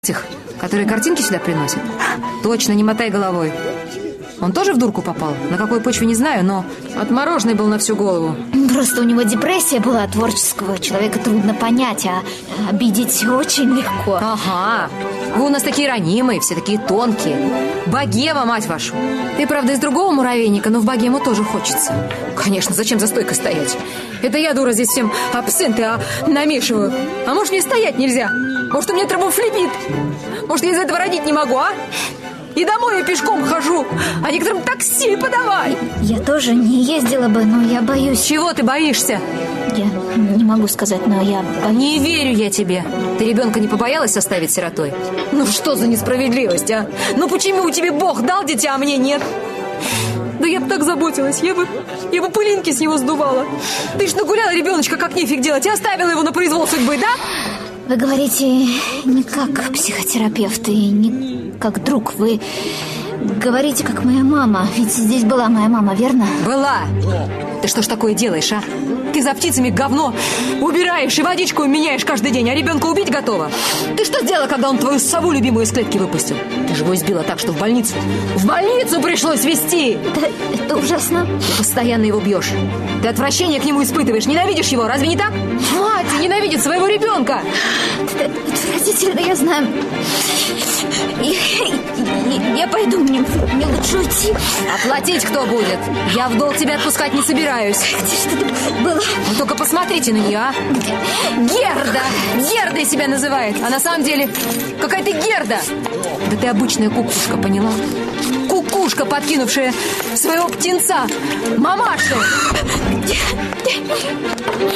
Этих, которые картинки сюда приносят? Точно, не мотай головой. Он тоже в дурку попал? На какой почве, не знаю, но отмороженный был на всю голову. Просто у него депрессия была, творческого человека трудно понять, а обидеть очень легко. Ага, вы у нас такие ранимые, все такие тонкие. Богема, мать вашу. Ты, правда, из другого муравейника, но в богему тоже хочется. Конечно, зачем за стойкой стоять? Это я, дура, здесь всем абсенты намешиваю. А может, мне стоять нельзя? Может, у меня тромбофлебит? Может, я из этого родить не могу, а? И домой я пешком хожу, а некоторым такси подавай. Я тоже не ездила бы, но я боюсь. Чего ты боишься? Я не могу сказать, но я боюсь. Не верю я тебе. Ты ребенка не побоялась оставить сиротой? Ну что за несправедливость, а? Ну почему тебе Бог дал дитя, а мне нет? Да я бы так заботилась, я бы пылинки с него сдувала. Ты ж нагуляла ребеночка, как нефиг делать, и оставила его на произвол судьбы, да? Вы говорите не как психотерапевт и не как друг. Вы говорите как моя мама. Ведь здесь была моя мама, верно? Была. Ты что ж такое делаешь, а? Ты за птицами говно убираешь и водичку меняешь каждый день, а ребенка убить готова. Ты что сделала, когда он твою сову любимую из клетки выпустил? Ты же его избила так, что в больницу пришлось везти. Это ужасно. Ты постоянно его бьешь. Ты отвращение к нему испытываешь. Ненавидишь его, разве не так? Мать ненавидит своего ребенка. Это отвратительно, я знаю. Я пойду, мне лучше уйти. Оплатить кто будет? Я в долг тебя отпускать не собираюсь. Где что-то было? Вы только посмотрите на нее, а? Герда! Гердой себя называет. А на самом деле какая-то Герда. Да ты обычная кукушка, поняла? Кукушка, подкинувшая своего птенца мамаши.